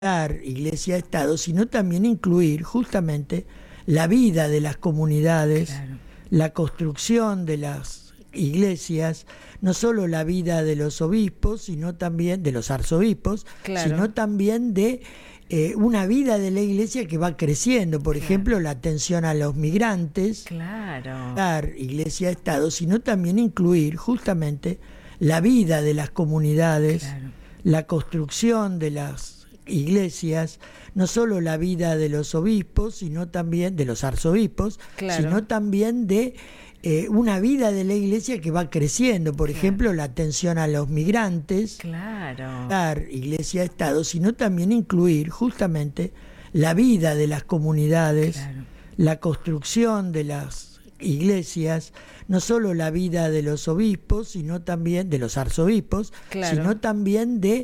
Iglesia-Estado, sino también incluir justamente la vida de las comunidades, Claro. la construcción de las iglesias, no solo la vida de los obispos, sino también de los arzobispos, Claro. sino también de una vida de la iglesia que va creciendo, por ejemplo, la atención a los migrantes, Claro. Iglesia-Estado, sino también incluir justamente la vida de las comunidades, Claro. la construcción de las iglesias, no solo la vida de los obispos, sino también de los arzobispos, Claro. sino también de una vida de la iglesia que va creciendo, por ejemplo, la atención a los migrantes, Claro. Iglesia-Estado, sino también incluir justamente la vida de las comunidades, Claro. la construcción de las iglesias, no solo la vida de los obispos, sino también de los arzobispos, Claro. sino también de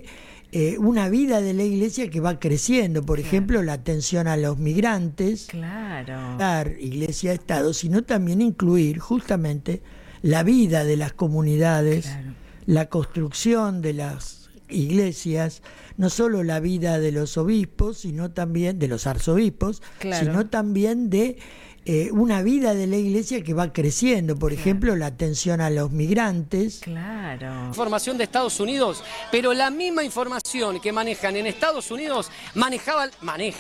una vida de la iglesia que va creciendo, por ejemplo, la atención a los migrantes, Claro. Iglesia-Estado, sino también incluir justamente la vida de las comunidades, Claro. la construcción de las iglesias, no solo la vida de los obispos, sino también de los arzobispos, Claro. sino también de una vida de la iglesia que va creciendo, por ejemplo, la atención a los migrantes. Claro. Información de Estados Unidos, pero la misma información que manejan en Estados Unidos maneja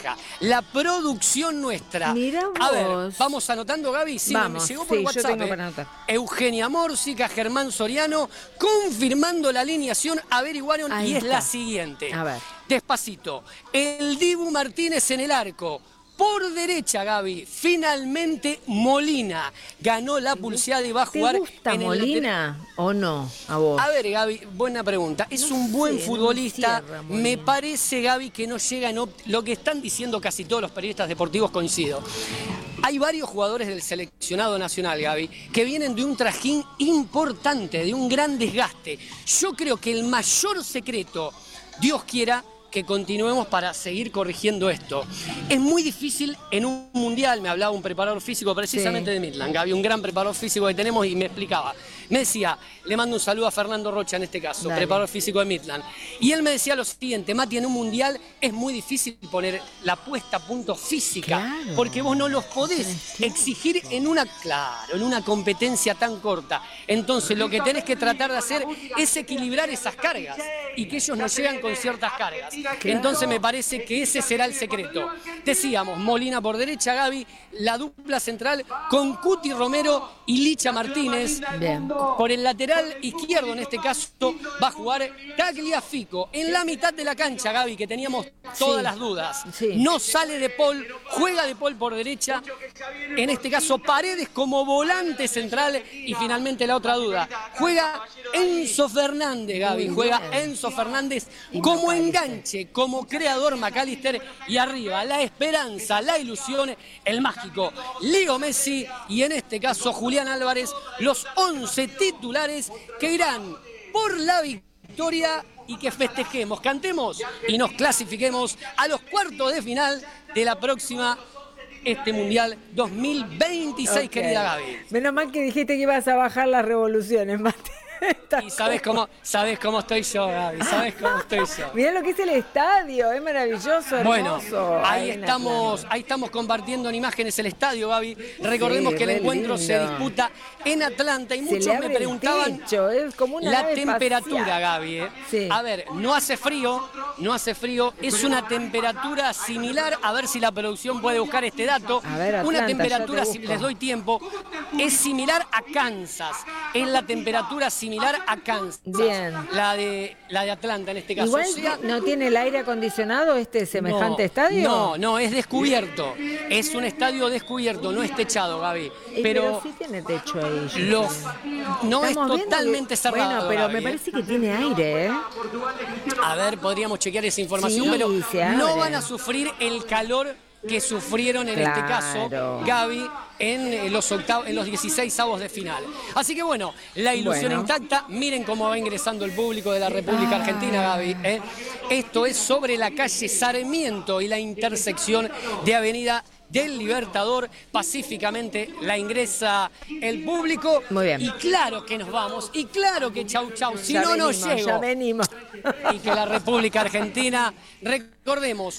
la producción nuestra. Mirá A ver, vos. vamos anotando, Gaby. Sí, Vamos, me llegó por sí, yo WhatsApp. tengo para anotar. Eugenia Mórsica, Germán Soriano, confirmando la alineación, averiguaron Ahí y es está. la siguiente. A ver. Despacito. El Dibu Martínez en el arco. Por derecha, Gaby, finalmente Molina ganó la pulseada y va a ¿Te jugar gusta en el Molina o no a vos? a ver, Gaby, buena pregunta. Es No un buen sé, futbolista. no me cierra, Molina. Me parece, Gaby, que no llega en lo que están diciendo casi todos los periodistas deportivos, coincido. Hay varios jugadores del seleccionado nacional, Gaby, que vienen de un trajín importante, de un gran desgaste. Yo creo que el mayor secreto, Dios quiera, que continuemos para seguir corrigiendo esto. Es muy difícil en un mundial, me hablaba un preparador físico precisamente Sí. de Midland, Gaby, un gran preparador físico que tenemos, y me explicaba. Me decía, le mando un saludo a Fernando Rocha en este caso, Dale. preparador físico de Midland. Y él me decía lo siguiente: Mati, en un mundial es muy difícil poner la puesta a punto física, Claro. porque vos no los podés tenés tiempo. exigir en una competencia tan corta. Entonces lo que tenés que tratar de hacer es equilibrar esas cargas y que ellos no llegan con ciertas cargas. Entonces me parece que ese será el secreto. Decíamos, Molina por derecha, Gaby, la dupla central con Cuti Romero y Licha Martínez. Bien. Por el lateral izquierdo, en este caso, va a jugar Tagliafico. En la mitad de la cancha, Gaby, que teníamos todas Sí. las dudas. Sí. No sale De Paul, juega De Paul por derecha. En este caso, Paredes como volante central. Y finalmente la otra duda. Juega Enzo Fernández, Gaby. Muy Juega bien. Enzo Fernández Y como McAllister. enganche, como creador McAllister. Y arriba, la esperanza, la ilusión, el mágico Leo Messi. Y en este caso, Julián Álvarez, los 11 titulares que irán por la victoria y que festejemos, cantemos y nos clasifiquemos a los cuartos de final de la próxima Mundial 2026, Ok. querida Gaby. Menos mal que dijiste que ibas a bajar las revoluciones, Mate. Y sabes cómo estoy yo, Gaby, sabes cómo estoy yo. Mirá lo que es el estadio, es maravilloso, Bueno, hermoso. ahí en estamos Atlanta. compartiendo en imágenes el estadio, Gaby. Recordemos Sí, que el re encuentro se lindo. disputa en Atlanta y Se muchos le me abre el preguntaban techo, es como una la nave temperatura, espacial. Gaby. Sí. A ver, no hace frío, es una temperatura similar, a ver si la producción puede buscar este dato. A ver, Una Atlanta, temperatura, ya te si busco. les doy tiempo, es similar a Kansas. Es la temperatura similar a Kansas. Bien. La de Atlanta en este caso. Igual O sea, no tiene el aire acondicionado este semejante estadio. No, es descubierto. Es un estadio descubierto, no es techado, Gaby. Pero sí tiene techo ahí. no es Estamos viendo totalmente que- cerrado. Bueno, pero Gaby, me parece que tiene aire, ¿eh? A ver, podríamos chequear esa información, Sí, pero se abre. no van a sufrir el calor que sufrieron en este caso Gaby en los 16avos de final. Así que bueno, la ilusión intacta. Miren cómo va ingresando el público de la República Argentina, Gaby. Esto es sobre la calle Sarmiento y la intersección de Avenida del Libertador. Pacíficamente la ingresa el público. Muy bien. Y claro que nos vamos, y claro que chau chau, si Ya no venimos, nos llego. ya venimos. Y que la República Argentina, recordemos,